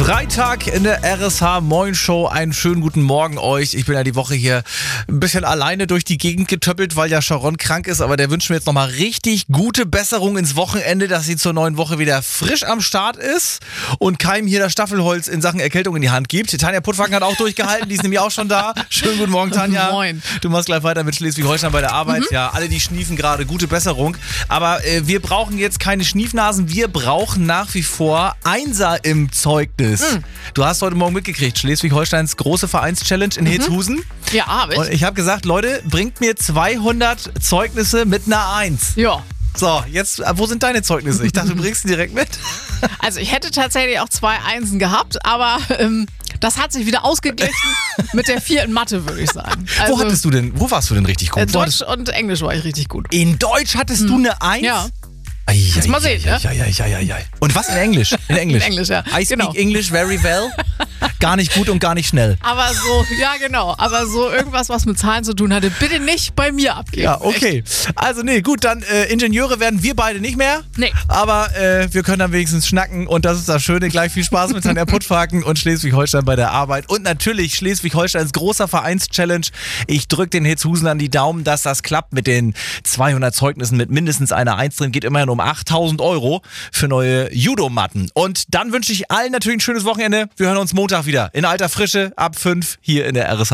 Freitag in der RSH Moin Show. Einen schönen guten Morgen euch. Ich bin ja die Woche hier ein bisschen alleine durch die Gegend getöppelt, weil ja Sharon krank ist. Aber der wünscht mir jetzt nochmal richtig gute Besserung ins Wochenende, dass sie zur neuen Woche wieder frisch am Start ist und keinem hier das Staffelholz in Sachen Erkältung in die Hand gibt. Tanja Puttwagen hat auch durchgehalten, die ist nämlich auch schon da. Schönen guten Morgen, Tanja. Moin. Du machst gleich weiter mit Schleswig-Holstein bei der Arbeit. Ja, alle, die schniefen gerade, gute Besserung. Aber wir brauchen jetzt keine Schniefnasen, wir brauchen nach wie vor Einser im Zeugnis. Du hast heute Morgen mitgekriegt, Schleswig-Holsteins große Vereinschallenge in Hetzhusen. Ja, habe ich. Und ich habe gesagt, Leute, bringt mir 200 Zeugnisse mit einer 1. Ja. So, jetzt, wo sind deine Zeugnisse? Ich dachte, du bringst sie direkt mit. Also ich hätte tatsächlich auch 2 Einsen gehabt, aber das hat sich wieder ausgeglichen mit der 4 in Mathe, würde ich sagen. Also, Wo warst du denn richtig gut? Deutsch und Englisch war ich richtig gut. In Deutsch hattest du eine 1? Ja. Kannst mal sehen, ne? Ja. Und was in Englisch? In Englisch. In Englisch, ja. I speak Genau. English very well. Gar nicht gut und gar nicht schnell. Aber so, ja genau, aber so irgendwas, was mit Zahlen zu tun hatte, bitte nicht bei mir abgeben. Ja, okay. Also nee, gut, dann Ingenieure werden wir beide nicht mehr. Nee. Aber wir können dann wenigstens schnacken und das ist das Schöne. Gleich viel Spaß mit Tanja Puttwagen und Schleswig-Holstein bei der Arbeit. Und natürlich Schleswig-Holsteins großer Vereinschallenge. Ich drücke den Hetzhusen an die Daumen, dass das klappt mit den 200 Zeugnissen mit mindestens einer 1 drin. Geht immerhin um 8.000 € für neue Judomatten. Und dann wünsche ich allen natürlich ein schönes Wochenende. Wir hören uns Montag wieder in alter Frische ab 5 hier in der RSH.